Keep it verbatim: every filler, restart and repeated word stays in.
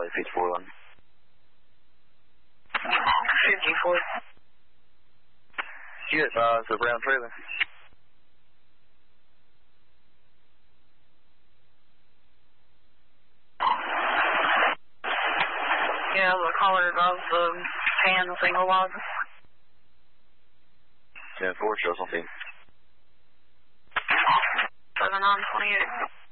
L A fifty-four one. fifty-four. You advise the brown trailer. Yeah, the color of the pan single log. ten four, shows on team. seven nine twenty-eight.